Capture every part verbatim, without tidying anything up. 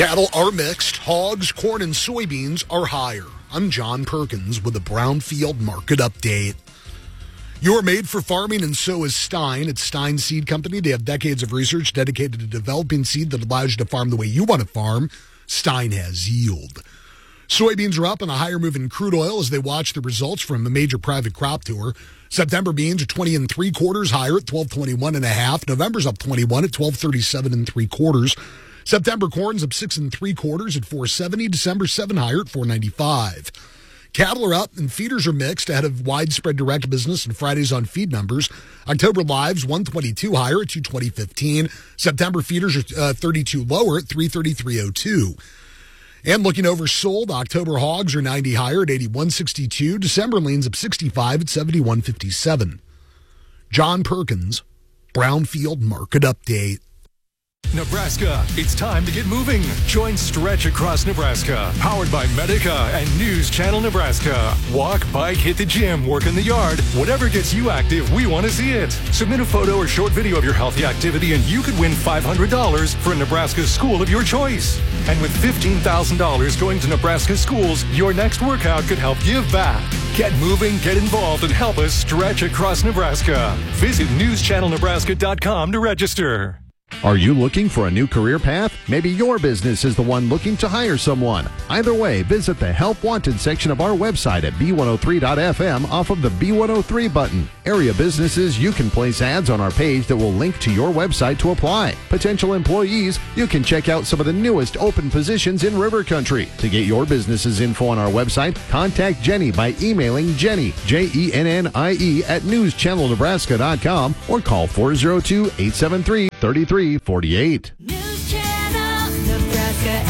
Cattle are mixed. Hogs, corn, and soybeans are higher. I'm John Perkins with a Brownfield Market Update. You're made for farming, and so is Stein. It's Stein Seed Company. They have decades of research dedicated to developing seed that allows you to farm the way you want to farm. Stein has yield. Soybeans are up on a higher move in crude oil as they watch the results from a major private crop tour. September beans are twenty and three quarters higher at twelve twenty-one and a half. November's up twenty-one at twelve thirty-seven and three quarters. September corn's up six and three quarters at four seventy. December seven higher at four ninety-five. Cattle are up and feeders are mixed ahead of widespread direct business and Fridays on feed numbers. October lives one twenty-two higher at two twenty fifteen. September feeders are uh, thirty-two lower at three thirty-three oh two. And looking over sold, October hogs are ninety higher at eighty-one sixty-two. December leans up sixty-five at seventy-one fifty-seven. John Perkins, Brownfield Market Update. Nebraska, it's time to get moving. Join Stretch Across Nebraska, powered by Medica and News Channel Nebraska. Walk, bike, hit the gym, work in the yard. Whatever gets you active, we want to see it. Submit a photo or short video of your healthy activity and you could win five hundred dollars for a Nebraska school of your choice. And with fifteen thousand dollars going to Nebraska schools, your next workout could help give back. Get moving, get involved, and help us stretch across Nebraska. Visit news channel nebraska dot com to register. Are you looking for a new career path? Maybe your business is the one looking to hire someone. Either way, visit the Help Wanted section of our website at B one oh three dot F M off of the B one oh three button. Area businesses, you can place ads on our page that will link to your website to apply. Potential employees, you can check out some of the newest open positions in River Country. To get your business's info on our website, contact Jenny by emailing Jenny, J E N N I E, at news channel nebraska dot com or call four oh two, eight seven three, three three four eight. News Channel Nebraska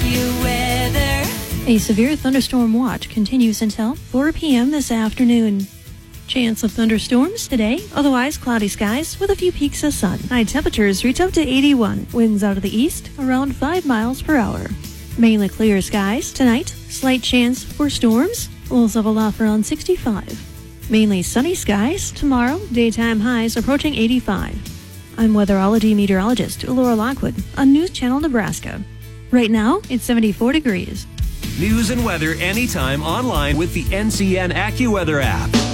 AccuWeather. A severe thunderstorm watch continues until four p.m. this afternoon. Chance of thunderstorms today, otherwise cloudy skies with a few peaks of sun. High temperatures reach up to eighty-one. Winds out of the east around five miles per hour. Mainly clear skies tonight. Slight chance for storms. Lows level off around sixty-five. Mainly sunny skies tomorrow. Daytime highs approaching eighty-five. I'm weatherology meteorologist Laura Lockwood on News Channel Nebraska. Right now, it's seventy-four degrees. News and weather anytime online with the N C N AccuWeather app.